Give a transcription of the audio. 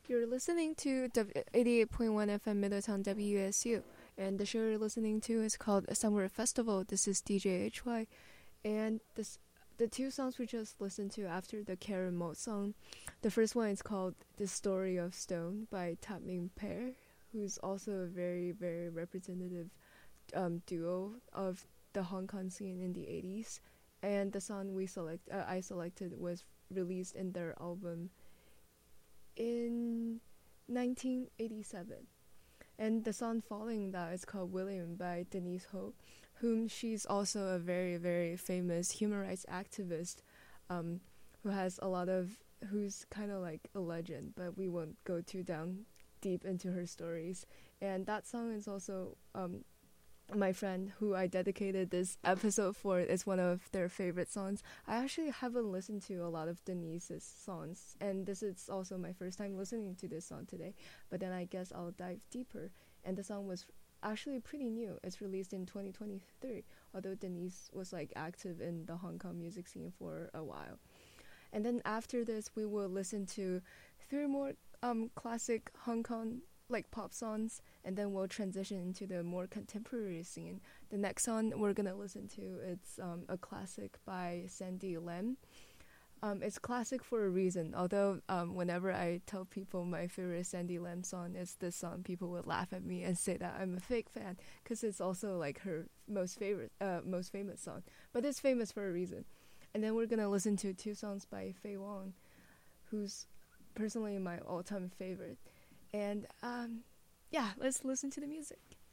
You're listening to 88.1 FM Middletown WSU, and the show you're listening to is called Summer Festival. This is DJ HY, and the two songs we just listened to after the Karen Mo song. The first one is called The Story of Stone by Tap Ming Pair, who's also a very, very representative duo of the Hong Kong scene in the 80s. And the song I selected was released in their album in 1987. And the song following that is called William by Denise Ho, whom she's also a very, very famous human rights activist, who's kind of like a legend, but we won't go too down deep into her stories. And that song is also my friend who I dedicated this episode for is one of their favorite songs. I actually haven't listened to a lot of Denise's songs, and this is also my first time listening to this song today, but then I guess I'll dive deeper. And the song was actually pretty new. It's released in 2023, although Denise was like active in the Hong Kong music scene for a while. And then after this, we will listen to three more classic Hong Kong like pop songs, and then we'll transition into the more contemporary scene. The next song we're gonna listen to it's a classic by Sandy Lam. It's classic for a reason. Although whenever I tell people my favorite Sandy Lam song is this song, people would laugh at me and say that I'm a fake fan because it's also like her most famous song. But it's famous for a reason. And then we're gonna listen to two songs by Faye Wong, who's personally my all-time favorite. And yeah, let's listen to the music.